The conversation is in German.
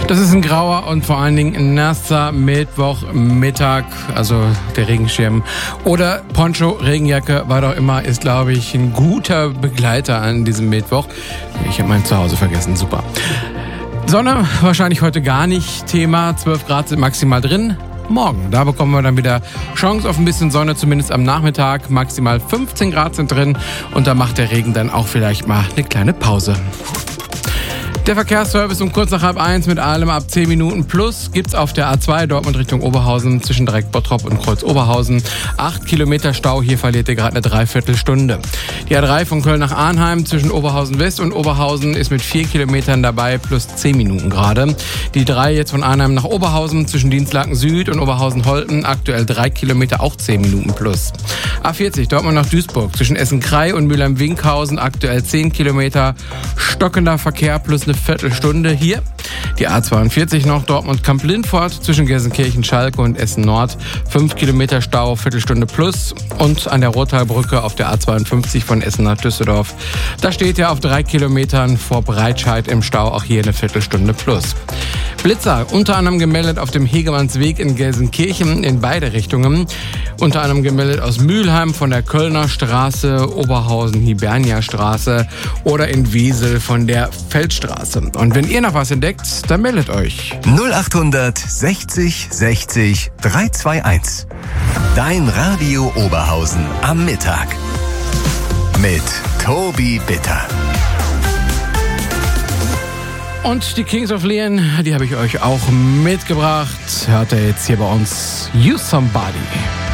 Das ist ein grauer und vor allen Dingen ein nasser Mittwochmittag, also der Regenschirm oder Poncho, Regenjacke, was auch immer, ist, glaube ich, ein guter Begleiter an diesem Mittwoch. Ich habe mein Zuhause vergessen, super. Sonne wahrscheinlich heute gar nicht Thema, 12 Grad sind maximal drin. Morgen, da bekommen wir dann wieder Chance auf ein bisschen Sonne, zumindest am Nachmittag. Maximal 15 Grad sind drin und da macht der Regen dann auch vielleicht mal eine kleine Pause. Der Verkehrsservice um kurz nach 12:30 mit allem ab 10 Minuten plus gibt's auf der A2 Dortmund Richtung Oberhausen zwischen Dreieck Bottrop und Kreuz Oberhausen. 8 Kilometer Stau, hier verliert ihr gerade eine Dreiviertelstunde. Die A3 von Köln nach Arnheim zwischen Oberhausen West und Oberhausen ist mit 4 Kilometern dabei plus 10 Minuten gerade. Die 3 jetzt von Arnheim nach Oberhausen zwischen Dienstlaken Süd und Oberhausen-Holten aktuell 3 Kilometer, auch 10 Minuten plus. A40 Dortmund nach Duisburg zwischen Essen-Krei und Mülheim-Winkhausen aktuell 10 Kilometer, stockender Verkehr plus eine Viertelstunde hier. Die A42 noch Dortmund-Kamp-Lindfort zwischen Gelsenkirchen-Schalke und Essen-Nord. 5 Kilometer Stau, Viertelstunde plus. Und an der Rottalbrücke auf der A52 von Essen nach Düsseldorf. Da steht ja auf 3 Kilometern vor Breitscheid im Stau, auch hier eine Viertelstunde plus. Blitzer, unter anderem gemeldet auf dem Hegemannsweg in Gelsenkirchen in beide Richtungen. Unter anderem gemeldet aus Mülheim von der Kölner Straße, Oberhausen-Hibernia-Straße oder in Wesel von der Feldstraße. Und wenn ihr noch was entdeckt, dann meldet euch. 0800 60 60 321. Dein Radio Oberhausen am Mittag. Mit Tobi Bitter. Und die Kings of Leon, die habe ich euch auch mitgebracht. Hört ihr jetzt hier bei uns You Somebody.